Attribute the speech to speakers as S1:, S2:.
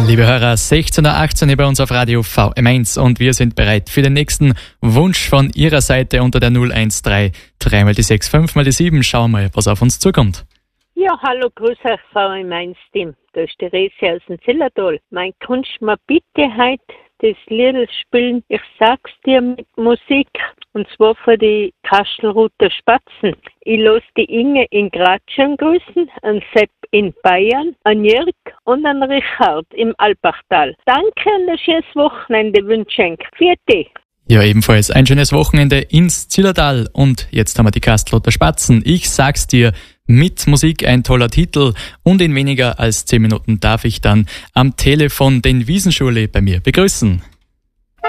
S1: Liebe Hörer, 16.18 Uhr bei uns auf Radio VM1 und wir sind bereit für den nächsten Wunsch von Ihrer Seite unter der 013 3 mal die 6 5 mal die 7. Schauen wir mal, was auf uns zukommt.
S2: Ja, hallo, grüß euch, VM1-Team. Da ist die Resi aus dem Zillertal. Mein, kannst du mir bitte heute das Lied spielen? Ich sag's dir mit Musik. Und zwar für die Kastelruther Spatzen. Ich lasse die Inge in Graz schon grüßen, an Sepp in Bayern, an Jörg und an Richard im Alpachtal. Danke und ein schönes Wochenende wünsche ich. Vierte.
S1: Ja, ebenfalls ein schönes Wochenende ins Zillertal. Und jetzt haben wir die Kastelruther Spatzen. Ich sag's dir, mit Musik ein toller Titel. Und in weniger als 10 Minuten darf ich dann am Telefon den Wiesenschule bei mir begrüßen.